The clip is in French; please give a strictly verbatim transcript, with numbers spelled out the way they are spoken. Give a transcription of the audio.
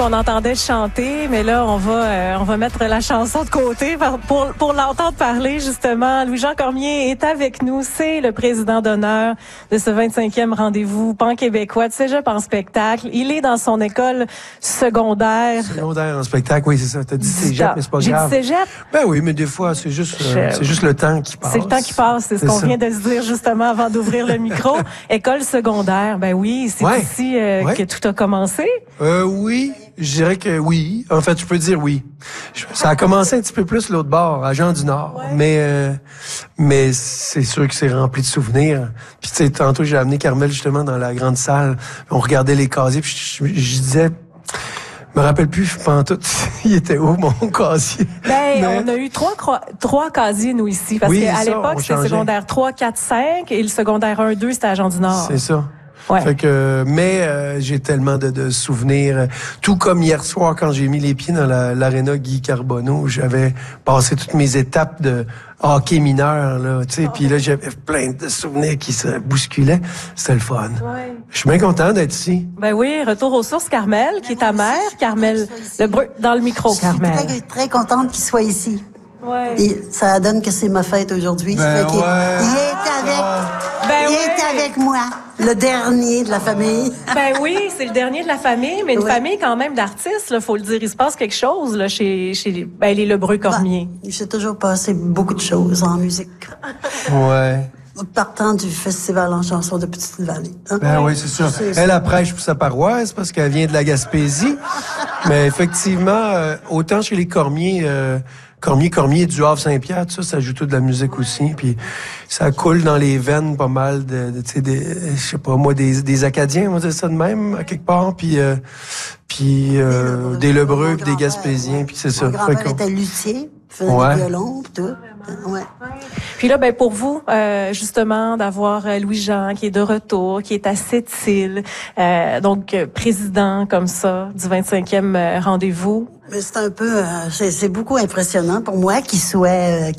On entendait chanter, mais là, on va euh, on va mettre la chanson de côté pour pour l'entendre parler, justement. Louis-Jean Cormier est avec nous. C'est le président d'honneur de ce vingt-cinquième rendez-vous pan-québécois de Cégep en spectacle. Il est dans son école secondaire. Secondaire en spectacle, oui, c'est ça. T'as dit Cégep, mais c'est pas grave. J'ai dit Cégep? Ben oui, mais des fois, c'est juste euh, c'est juste le temps qui passe. C'est le temps qui passe, c'est ce qu'on vient de se dire justement avant d'ouvrir le micro. École secondaire, ben oui, c'est ouais. ici euh, ouais. que tout a commencé. Euh, oui. Je dirais que oui. En fait, je peux dire oui. Ça a commencé un petit peu plus l'autre bord, à Jean du Nord. Ouais. Mais euh, mais c'est sûr que c'est rempli de souvenirs. Puis tu sais, tantôt, j'ai amené Carmel justement dans la grande salle. On regardait les casiers, puis je, je, je disais... Je me rappelle plus, pantoute, il était où, mon casier? Ben, mais... on a eu trois, trois casiers, nous, ici. Parce oui, qu'à l'époque, c'était secondaire trois, quatre, cinq, et le secondaire un, deux, c'était à Jean du Nord. C'est ça. Ouais. Fait que, mais euh, j'ai tellement de, de souvenirs. Tout comme hier soir, quand j'ai mis les pieds dans la, l'aréna Guy Carbonneau, j'avais passé toutes mes étapes de hockey mineur, là, tu sais, oh. Puis là, j'avais plein de souvenirs qui se bousculaient. C'était le fun. Ouais. Je suis bien content d'être ici. Ben oui, retour aux sources, Carmel, qui est ta mère. Carmel, le bruit dans le micro, Carmel. Je suis très, très contente qu'il soit ici. Ouais. Et ça donne que c'est ma fête aujourd'hui. Ben ouais. Il est avec, ben il ouais. est avec moi, le dernier de la famille. Ben oui, c'est le dernier de la famille, mais une ouais. famille quand même d'artistes, là, faut le dire. Il se passe quelque chose là chez chez ben, les Lebreu Cormier. Ben, il s'est toujours passé beaucoup de choses en musique. Ouais. Partant du festival en chanson de Petite-Vallée. Hein? Ben oui, c'est sûr. C'est, elle, elle prêche pour sa paroisse parce qu'elle vient de la Gaspésie. Mais effectivement, euh, autant chez les Cormier, euh, Cormier, Cormier du Havre-Saint-Pierre, tout ça, ça joue tout de la musique aussi. Puis ça coule dans les veines pas mal de, de tu sais, des, je sais pas moi, des, des Acadiens, on va dire ça de même, à quelque part. Puis, euh, puis euh, des Lebreux, puis des Gaspésiens, puis c'est ça. Mon grand-père était luthier. Faisait ouais. du violon, tout. Ouais. Puis là, ben pour vous, euh, justement, d'avoir Louis-Jean qui est de retour, qui est à Sept-Îles, euh, donc président comme ça du vingt-cinquième rendez-vous. Mais c'est un peu, euh, c'est, c'est beaucoup impressionnant pour moi qu'il soit, euh,